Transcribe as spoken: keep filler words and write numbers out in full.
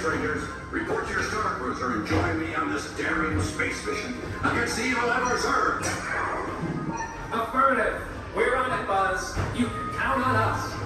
Rangers. Report to your star cruiser and join me on this daring space mission against the evil Emperor's Earth. Affirmative. We're on it, Buzz. You can count on us.